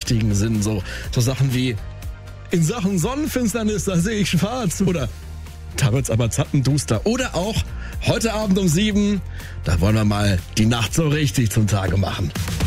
richtigen Sinn. So Sachen wie: In Sachen Sonnenfinsternis, da sehe ich schwarz. Oder da wird's aber zappenduster. Oder auch heute Abend um 7, da wollen wir mal die Nacht so richtig zum Tage machen.